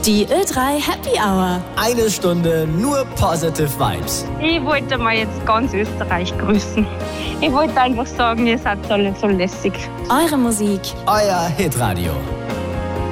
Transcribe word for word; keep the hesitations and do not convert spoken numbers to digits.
Die Ö drei Happy Hour. Eine Stunde nur positive Vibes. Ich wollte mal jetzt ganz Österreich grüßen. Ich wollte einfach sagen, ihr seid alle so lässig. Eure Musik. Euer Hitradio.